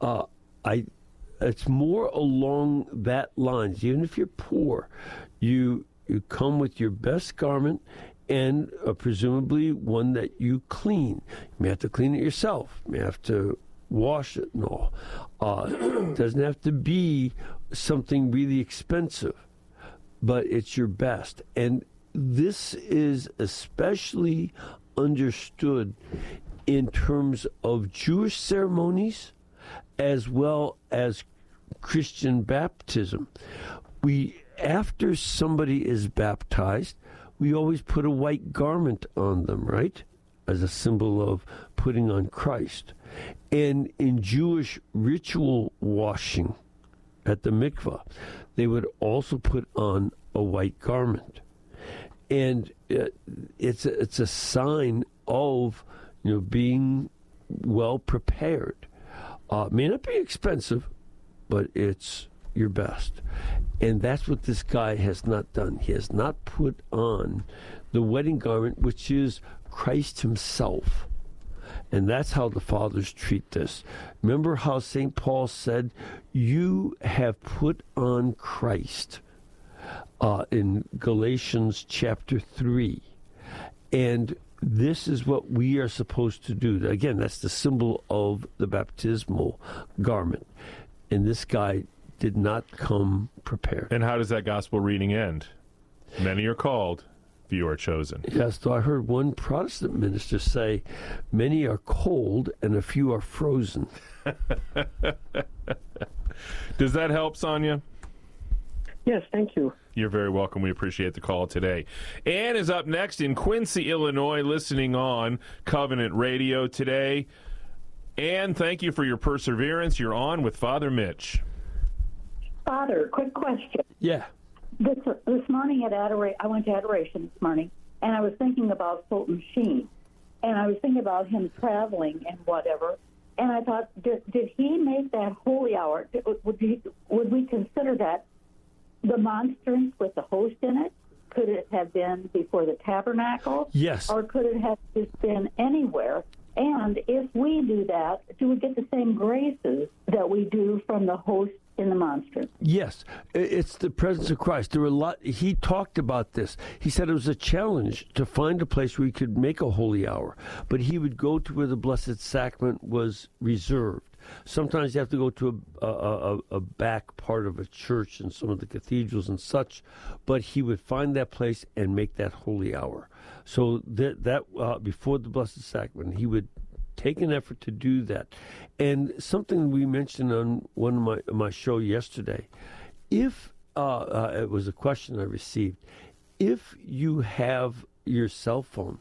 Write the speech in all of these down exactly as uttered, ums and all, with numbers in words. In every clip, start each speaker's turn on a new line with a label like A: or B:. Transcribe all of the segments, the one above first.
A: uh, I, it's more along that lines. Even if you're poor, you you come with your best garment and uh, presumably one that you clean. You may have to clean it yourself. You may have to wash it and all. Uh, it doesn't have to be something really expensive, but it's your best. And this is especially understood in terms of Jewish ceremonies as well as Christian baptism. We, after somebody is baptized, we always put a white garment on them, right? As a symbol of putting on Christ. And in Jewish ritual washing at the mikvah, they would also put on a white garment. And uh, it's a, it's a sign of, you know, being well prepared. Uh, it may not be expensive, but it's your best. And that's what this guy has not done. He has not put on the wedding garment, which is Christ himself. And that's how the fathers treat this. Remember how Saint Paul said, you have put on Christ uh, in Galatians chapter three. And this is what we are supposed to do. Again, that's the symbol of the baptismal garment. And this guy did not come prepared.
B: And how does that gospel reading end? Many are called, few are chosen.
A: Yes, though I heard one Protestant minister say, many are cold and a few are frozen.
B: Does that help, Sonia?
C: Yes, thank you.
B: You're very welcome. We appreciate the call today. Ann is up next in Quincy, Illinois, listening on Covenant Radio today. Ann, thank you for your perseverance. You're on with Father Mitch.
D: Father, quick question.
A: Yeah.
D: This this morning at Adoration, I went to Adoration this morning, and I was thinking about Fulton Sheen, and I was thinking about him traveling and whatever, and I thought, did, did he make that holy hour? Would, he, would we consider that the monstrance with the host in it? Could it have been before the tabernacle?
A: Yes.
D: Or could it have just been anywhere? And if we do that, do we get the same graces that we do from the host in the monstrance?
A: Yes, it's the presence of Christ. There were a lot. He talked about this. He said it was a challenge to find a place where he could make a holy hour, but he would go to where the Blessed Sacrament was reserved. Sometimes you have to go to a, a, a back part of a church in some of the cathedrals and such, but he would find that place and make that holy hour. So that, that uh, before the Blessed Sacrament, he would take an effort to do that. And something we mentioned on one of my my show yesterday, if uh, uh, it was a question I received, if you have your cell phone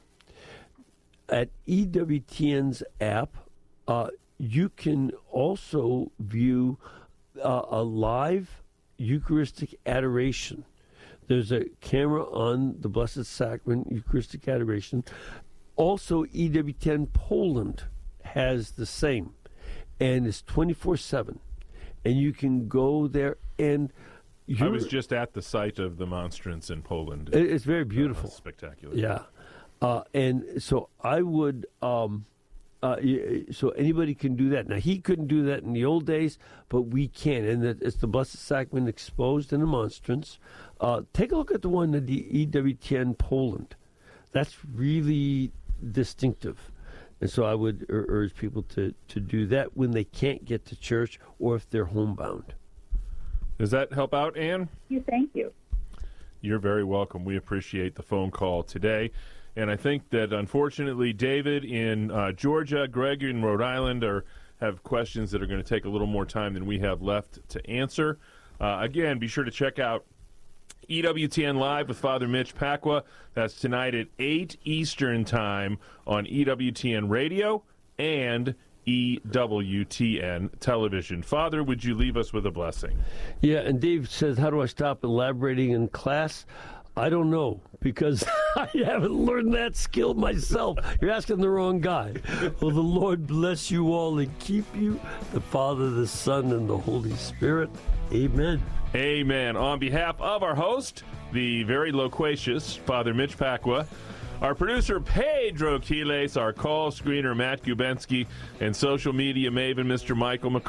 A: at E W T N's app, uh, you can also view uh, a live Eucharistic adoration. There's a camera on the Blessed Sacrament, Eucharistic adoration. Also, E W T N Poland has the same, and it's twenty-four seven. And you can go there, and
B: I was just at the site of the monstrance in Poland.
A: It's very beautiful.
B: Uh, spectacular.
A: Yeah. Uh, and so I would, um, uh, so anybody can do that. Now, he couldn't do that in the old days, but we can. And it's the Blessed Sacrament exposed in the monstrance. Uh, take a look at the one at the E W T N Poland. That's really distinctive. And so I would ur- urge people to, to do that when they can't get to church or if they're homebound.
B: Does that help out, Ann?
D: You, thank you.
B: You're very welcome. We appreciate the phone call today. And I think that, unfortunately, David in uh, Georgia, Greg in Rhode Island are have questions that are going to take a little more time than we have left to answer. Uh, again, be sure to check out E W T N Live with Father Mitch Pacwa. That's tonight at eight Eastern Time on E W T N Radio and E W T N Television. Father, would you leave us with a blessing?
A: Yeah, and Dave says, how do I stop elaborating in class? I don't know, because I haven't learned that skill myself. You're asking the wrong guy. Well, the Lord bless you all and keep you, the Father, the Son, and the Holy Spirit. Amen.
B: Amen. On behalf of our host, the very loquacious Father Mitch Pacwa, our producer Pedro Quiles, our call screener Matt Gubensky, and social media maven Mister Michael McCall.